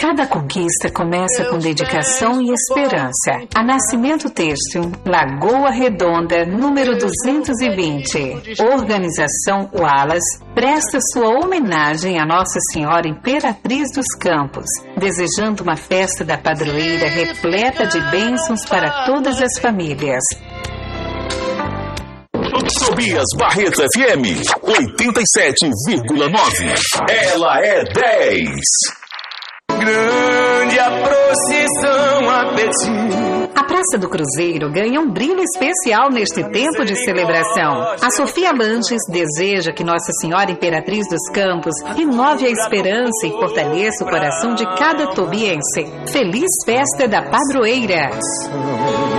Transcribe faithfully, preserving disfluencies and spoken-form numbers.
Cada conquista começa com dedicação e esperança. A Nascimento Têxtil, Lagoa Redonda, número duzentos e vinte. Organização Wallace presta sua homenagem à Nossa Senhora Imperatriz dos Campos, desejando uma festa da padroeira repleta de bênçãos para todas as famílias. Tobias Barreto F M oitenta e sete vírgula nove. Ela é dez. Grande a procissão a pedir. A Praça do Cruzeiro ganha um brilho especial neste tempo de celebração. A Sofia Lanches deseja que Nossa Senhora Imperatriz dos Campos renove a esperança e fortaleça o coração de cada tobiense. Feliz Festa da Padroeira!